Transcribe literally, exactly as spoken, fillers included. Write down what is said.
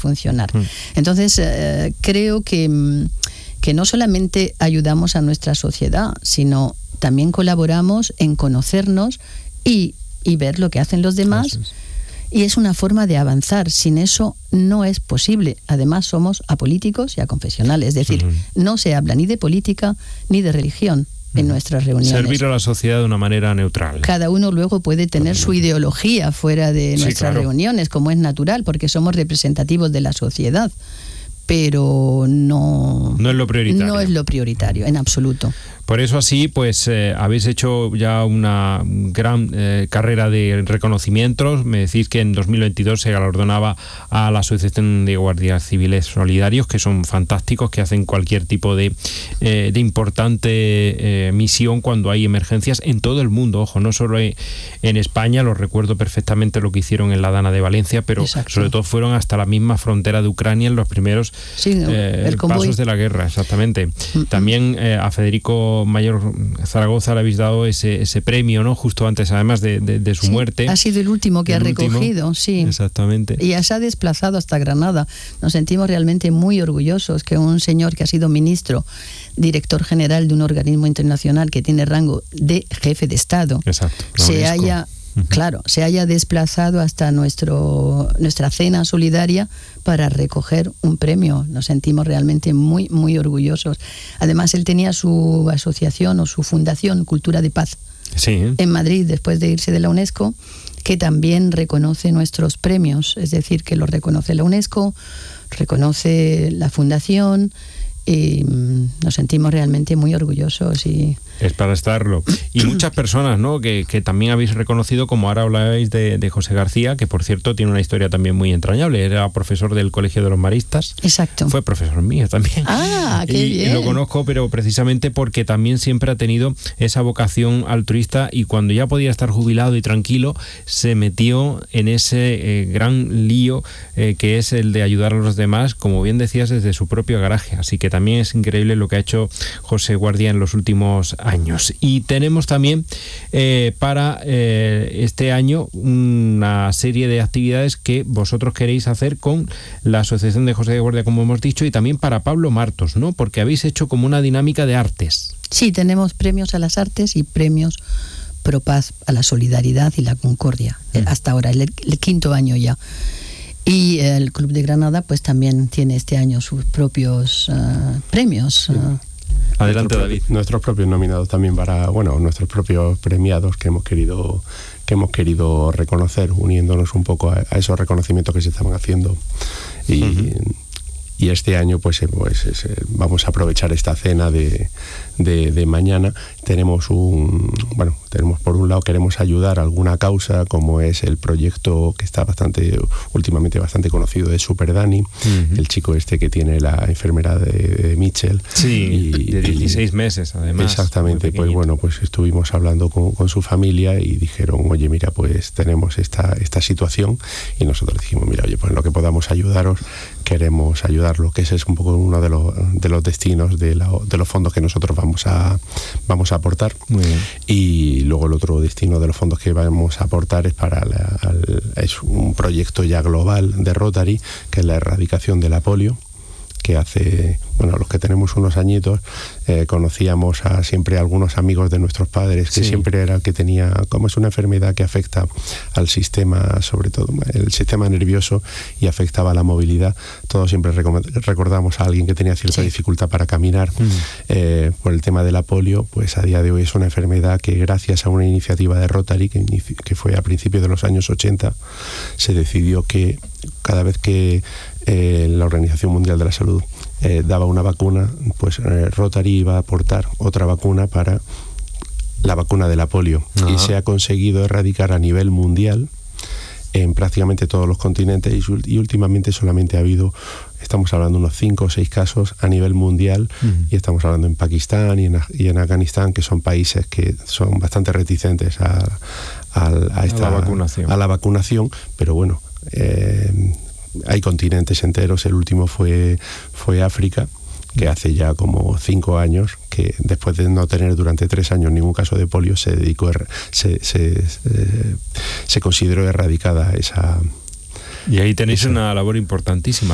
funcionar. Mm. Entonces, eh, creo que, que no solamente ayudamos a nuestra sociedad, sino también colaboramos en conocernos y, y ver lo que hacen los demás. Y es una forma de avanzar. Sin eso no es posible. Además, somos apolíticos y aconfesionales. Es decir, uh-huh. no se habla ni de política ni de religión uh-huh. en nuestras reuniones. Servir a la sociedad de una manera neutral. Cada uno luego puede tener su ideología fuera de nuestras sí, claro. reuniones, como es natural, porque somos representativos de la sociedad. Pero no, no es lo prioritario. No es lo prioritario, en absoluto. Por eso así, pues eh, habéis hecho ya una gran eh, carrera de reconocimientos. Me decís que en dos mil veintidós se galardonaba a la Asociación de Guardias Civiles Solidarios, que son fantásticos, que hacen cualquier tipo de, eh, de importante eh, misión cuando hay emergencias en todo el mundo. Ojo, no solo en España, lo recuerdo perfectamente lo que hicieron en la Dana de Valencia, pero Exacto. sobre todo fueron hasta la misma frontera de Ucrania en los primeros sí, no, eh, el pasos de la guerra, exactamente. Mm-hmm. También eh, a Federico Mayor Zaragoza le habéis dado ese, ese premio, ¿no? Justo antes, además de, de, de su sí, muerte. Ha sido el último que el ha último, recogido, sí. Exactamente. Y ya se ha desplazado hasta Granada. Nos sentimos realmente muy orgullosos que un señor que ha sido ministro, director general de un organismo internacional que tiene rango de jefe de Estado, Exacto, se haya... Claro, se haya desplazado hasta nuestro nuestra cena solidaria para recoger un premio. Nos sentimos realmente muy, muy orgullosos. Además, él tenía su asociación o su fundación Cultura de Paz sí. en Madrid, después de irse de la UNESCO, que también reconoce nuestros premios. Es decir, que los reconoce la UNESCO, reconoce la fundación, y nos sentimos realmente muy orgullosos. Y es para estarlo. Y muchas personas, ¿no? Que, que también habéis reconocido, como ahora hablabais de, de José García, que por cierto tiene una historia también muy entrañable. Era profesor del Colegio de los Maristas. Exacto. Fue profesor mío también. Ah, qué y, bien. Y lo conozco, pero precisamente porque también siempre ha tenido esa vocación altruista, y cuando ya podía estar jubilado y tranquilo, se metió en ese eh, gran lío eh, que es el de ayudar a los demás, como bien decías, desde su propio garaje. Así que también es increíble lo que ha hecho José Guardia en los últimos años. Y tenemos también eh, para eh, este año una serie de actividades que vosotros queréis hacer con la Asociación de José Guardia, como hemos dicho, y también para Pablo Martos, ¿no? Porque habéis hecho como una dinámica de artes. Sí, tenemos premios a las artes y premios pro paz, a la solidaridad y la concordia. Mm. Hasta ahora, el, el quinto año ya. Y el Club de Granada pues también tiene este año sus propios uh, premios. Uh. Adelante, David. Nuestros propios nominados también para, bueno, nuestros propios premiados que hemos querido que hemos querido reconocer, uniéndonos un poco a, a esos reconocimientos que se estaban haciendo. Y, uh-huh. y este año pues, pues es, vamos a aprovechar esta cena de, de, de mañana. Tenemos un, bueno, tenemos por un lado, queremos ayudar a alguna causa, como es el proyecto que está bastante, últimamente bastante conocido, de Super Dani, uh-huh. el chico este que tiene la enfermedad de, de Mitchell. Sí, y, de dieciséis y, meses además. Exactamente, pues bueno, pues estuvimos hablando con, con su familia y dijeron, oye, mira, pues tenemos esta, esta situación, y nosotros dijimos, mira, oye, pues en lo que podamos ayudaros, queremos ayudarlo, que ese es un poco uno de los, de los destinos de, la, de los fondos que nosotros vamos a, vamos a aportar. Muy bien. Y luego el otro destino de los fondos que vamos a aportar es para la, al, es un proyecto ya global de Rotary, que es la erradicación de la polio, que hace, bueno, los que tenemos unos añitos, eh, conocíamos a siempre a algunos amigos de nuestros padres, que sí. siempre era el que tenía, como es una enfermedad que afecta al sistema, sobre todo el sistema nervioso, y afectaba a la movilidad, todos siempre recordamos a alguien que tenía cierta sí. dificultad para caminar, mm. eh, por el tema de la polio. Pues a día de hoy es una enfermedad que, gracias a una iniciativa de Rotary, que, que fue a principios de los años ochenta, se decidió que cada vez que eh, la Organización Mundial de la Salud eh, daba una vacuna, pues eh, Rotary iba a aportar otra vacuna para la vacuna de la polio. Ajá. Y se ha conseguido erradicar a nivel mundial en prácticamente todos los continentes, y, y últimamente solamente ha habido, estamos hablando de unos cinco o seis casos a nivel mundial, uh-huh. y estamos hablando en Pakistán y en, y en Afganistán, que son países que son bastante reticentes a, a, a, esta, a, la, vacunación. a la vacunación, pero bueno, eh, hay continentes enteros. El último fue, fue África, que hace ya como cinco años, que después de no tener durante tres años ningún caso de polio, se dedicó, se, se, se, se consideró erradicada esa... Y ahí tenéis esa... una labor importantísima.